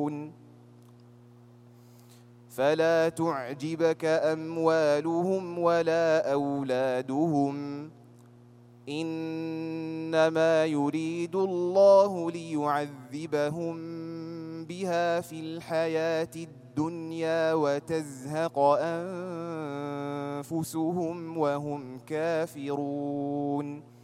فلا تعجبك أموالهم ولا أولادهم إنما يريد الله ليعذبهم بها في الحياة الدنيا وتزهق أنفسهم وهم كافرون